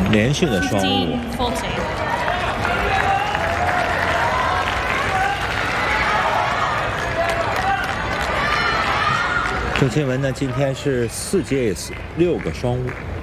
连续的双误。 郑钦文呢，今天是4 J 6个双误。